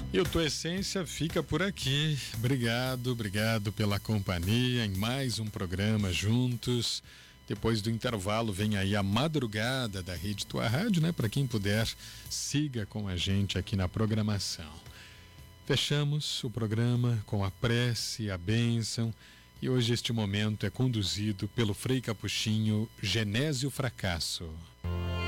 E o Tua Essência fica por aqui. Obrigado pela companhia em mais um programa juntos. Depois do intervalo vem aí a madrugada da Rede Tua Rádio, né? Para quem puder, siga com a gente aqui na programação. Fechamos o programa com a prece, a bênção, e hoje este momento é conduzido pelo Frei Capuchinho Genésio Fracasso.